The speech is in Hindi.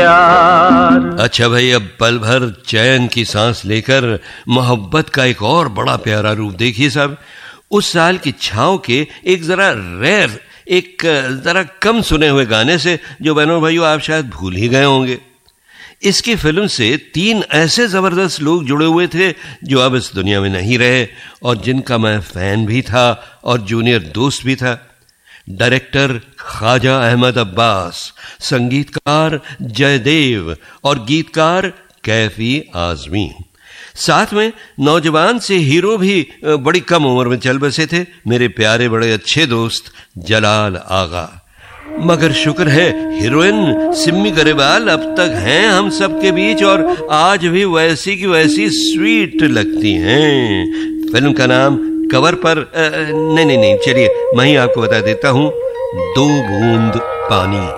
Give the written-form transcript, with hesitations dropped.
प्यार। अच्छा भाई, अब पल भर चैन की सांस लेकर मोहब्बत का एक और बड़ा प्यारा रूप देखिए साहब। उस साल की छाँव के एक जरा कम सुने हुए गाने से, जो बहनों भाइयों आप शायद भूल ही गए होंगे। इसकी फिल्म से 3 ऐसे जबरदस्त लोग जुड़े हुए थे जो अब इस दुनिया में नहीं रहे, और जिनका मैं फैन भी था और जूनियर दोस्त भी था। डायरेक्टर ख्वाजा अहमद अब्बास, संगीतकार जयदेव और गीतकार कैफी आजमी। साथ में नौजवान से हीरो भी बड़ी कम उम्र में चल बसे थे, मेरे प्यारे बड़े अच्छे दोस्त जलाल आगा। मगर शुक्र है हीरोइन सिम्मी गरेवाल अब तक हैं हम सबके बीच, और आज भी वैसी की वैसी स्वीट लगती हैं। फिल्म का नाम कवर पर नहीं, चलिए मैं ही आपको बता देता हूं, 2 बूंद पानी।